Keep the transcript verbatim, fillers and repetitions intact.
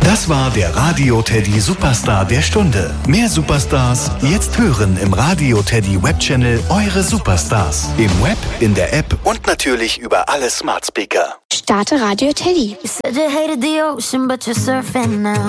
Das war der Radio Teddy Superstar der Stunde. Mehr Superstars jetzt hören im Radio Teddy Webchannel Eure Superstars. Im Web, in der App und natürlich über alle Smart Speaker. Starte Radio Teddy. You said you hated the ocean, but you're surfing now.